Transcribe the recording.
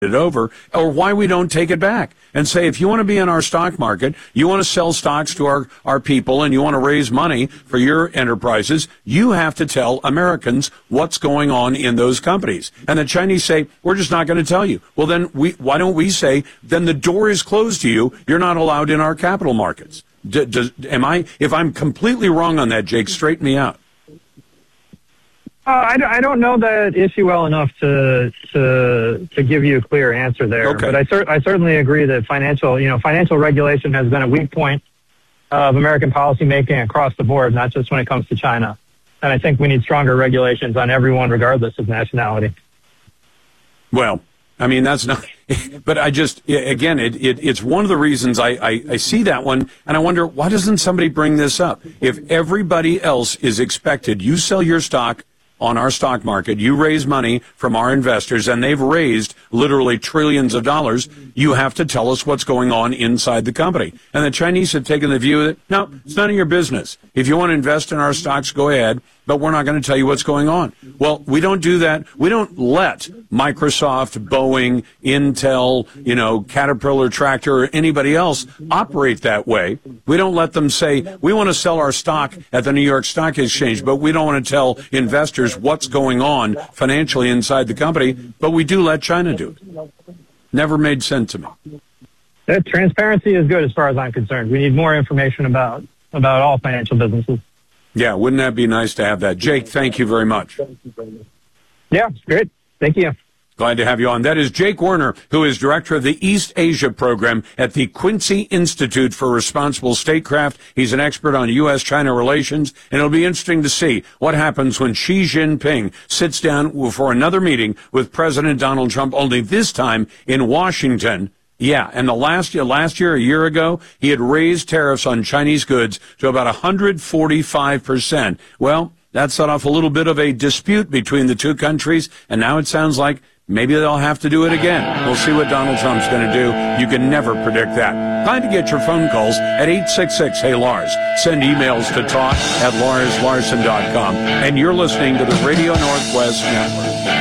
it over, or why we don't take it back and say, if you want to be in our stock market, you want to sell stocks to our people, and you want to raise money for your enterprises, you have to tell Americans what's going on in those companies. And the Chinese say, we're just not going to tell you. Well, then why don't we say, then the door is closed to you. You're not allowed in our capital markets. If I'm completely wrong on that, Jake, straighten me out. I don't know that issue well enough to give you a clear answer there. Okay. But I certainly agree that financial regulation has been a weak point of American policymaking across the board, not just when it comes to China. And I think we need stronger regulations on everyone, regardless of nationality. Well, I mean, that's not, but I just, again, it's one of the reasons I see that one, and I wonder, why doesn't somebody bring this up? If everybody else is expected, you sell your stock on our stock market, you raise money from our investors, and they've raised literally trillions of dollars, you have to tell us what's going on inside the company. And the Chinese have taken the view that, no, it's none of your business. If you want to invest in our stocks, go ahead, but we're not going to tell you what's going on. Well, we don't do that. We don't let Microsoft, Boeing, Intel, Caterpillar Tractor, or anybody else operate that way. We don't let them say, we want to sell our stock at the New York Stock Exchange, but we don't want to tell investors what's going on financially inside the company, but we do let China do it. Never made sense to me. That transparency is good as far as I'm concerned. We need more information about all financial businesses. Yeah, wouldn't that be nice to have that? Jake, thank you very much. Yeah, great. Thank you. Glad to have you on. That is Jake Werner, who is director of the East Asia program at the Quincy Institute for Responsible Statecraft. He's an expert on U.S.-China relations, and it'll be interesting to see what happens when Xi Jinping sits down for another meeting with President Donald Trump, only this time in Washington. Yeah, and last year, a year ago, he had raised tariffs on Chinese goods to about 145%. Well, that set off a little bit of a dispute between the two countries, and now it sounds like maybe they'll have to do it again. We'll see what Donald Trump's going to do. You can never predict that. Time to get your phone calls at 866-HEY-LARS. Send emails to talk@LarsLarson.com. And you're listening to the Radio Northwest Network.